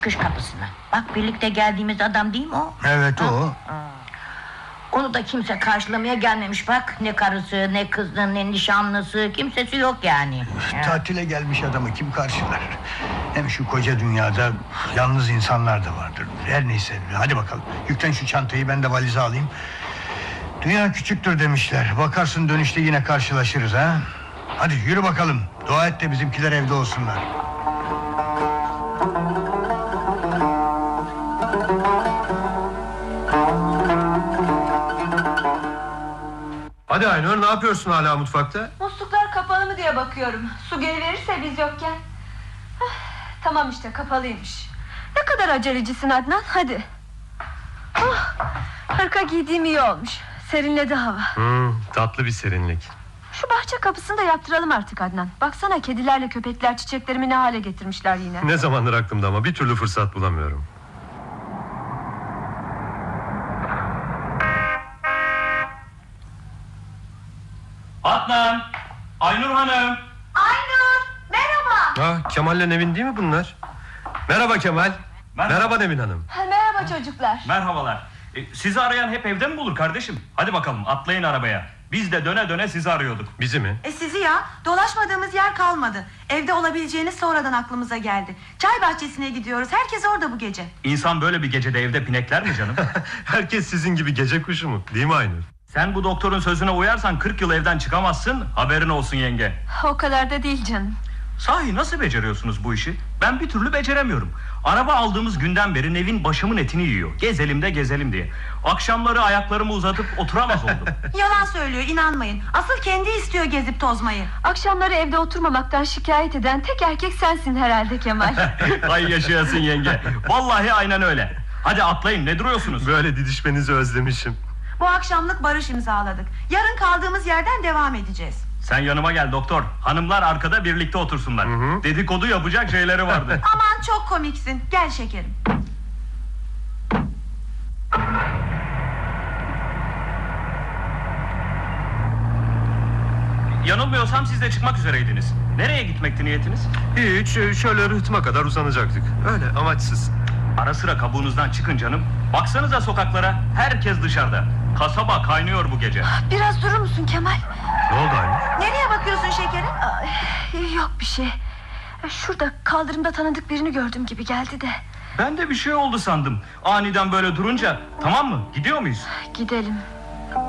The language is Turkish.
Kış kapısına. Bak, birlikte geldiğimiz adam değil mi o? Evet, o. Onu da kimse karşılamaya gelmemiş bak. Ne karısı, ne kızı, ne nişanlısı, kimsesi yok yani. Tatile gelmiş adamı kim karşılar? Hem şu koca dünyada yalnız insanlar da vardır. Her neyse, hadi bakalım. Yüklen şu çantayı, ben de valize alayım. Dünya küçüktür demişler. Bakarsın dönüşte yine karşılaşırız ha. Hadi yürü bakalım. Dua et de bizimkiler evde olsunlar. Hadi Aynur, ne yapıyorsun hala mutfakta? Musluklar kapalı mı diye bakıyorum. Su geliverirse biz yokken. Tamam işte, kapalıymış. Ne kadar acelecisin Adnan, hadi. Hırka giydiğim iyi olmuş. Serinledi hava. Tatlı bir serinlik. Şu bahçe kapısını da yaptıralım artık Adnan. Baksana, kedilerle köpekler çiçeklerimi ne hale getirmişler yine. Ne zamandır aklımda ama bir türlü fırsat bulamıyorum. Adnan! Aynur Hanım! Aynur, merhaba. Kemal'le Nevin değil mi bunlar? Merhaba Kemal. Merhaba Nevin Hanım. Merhaba çocuklar. Merhabalar. Sizi arayan hep evde mi bulur kardeşim? Hadi bakalım, atlayın arabaya. Biz de döne döne sizi arıyorduk. Bizi mi? Sizi ya, dolaşmadığımız yer kalmadı. Evde olabileceğiniz sonradan aklımıza geldi. Çay bahçesine gidiyoruz, herkes orada bu gece. İnsan böyle bir gecede evde pinekler mi canım? Herkes sizin gibi gece kuşu mu? Değil mi Aynur? Sen bu doktorun sözüne uyarsan 40 yıl evden çıkamazsın. Haberin olsun yenge. O kadar da değil canım. Sahi nasıl beceriyorsunuz bu işi? Ben bir türlü beceremiyorum. Araba aldığımız günden beri Nevin başımın etini yiyor. Gezelim de gezelim diye. Akşamları ayaklarımı uzatıp oturamaz oldum. Yalan söylüyor, inanmayın. Asıl kendi istiyor gezip tozmayı. Akşamları evde oturmamaktan şikayet eden tek erkek sensin herhalde Kemal. Ay yaşayasın yenge. Vallahi aynen öyle. Hadi atlayın, ne duruyorsunuz? Böyle didişmenizi özlemişim. Bu akşamlık barış imzaladık. Yarın kaldığımız yerden devam edeceğiz. Sen yanıma gel doktor. Hanımlar arkada birlikte otursunlar. Dedikodu yapacak şeyleri vardı. Aman çok komiksin. Gel şekerim. Yanılmıyorsam siz de çıkmak üzereydiniz. Nereye gitmekti niyetiniz? Hiç, şöyle rıhtıma kadar uzanacaktık. Öyle, amaçsız. Ara sıra kabuğunuzdan çıkın canım. Baksanıza sokaklara, herkes dışarıda. Kasaba kaynıyor bu gece. Biraz durur musun Kemal? Ne oldu Aynur? Nereye bakıyorsun şekerim? Yok bir şey. Şurada kaldırımda tanıdık birini gördüm gibi geldi de. Ben de bir şey oldu sandım. Aniden böyle durunca. Tamam mı? Gidiyor muyuz? Gidelim.